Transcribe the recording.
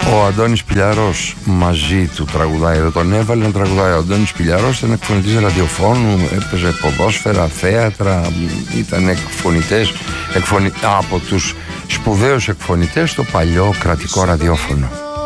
Ο Αντώνης Πηλιαρός μαζί του τραγουδάει, εδώ τον έβαλε να τραγουδάει. Ο Αντώνης Πηλιαρός ήταν εκφωνητής ραδιοφώνου, έπαιζε ποδόσφαιρα, θέατρα, ήταν εκφωνητές από τους σπουδαίους εκφωνητές στο παλιό κρατικό ραδιόφωνο.